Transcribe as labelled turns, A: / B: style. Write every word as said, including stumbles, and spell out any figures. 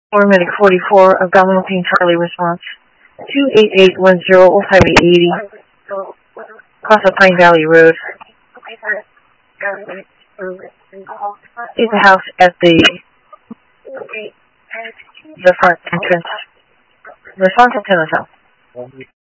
A: Paramedic forty-four, abdominal pain Charlie response. two eight eight one zero, Old Highway eighty, across the Pine Valley Road. It's a house at the the front entrance. Response to tennis house.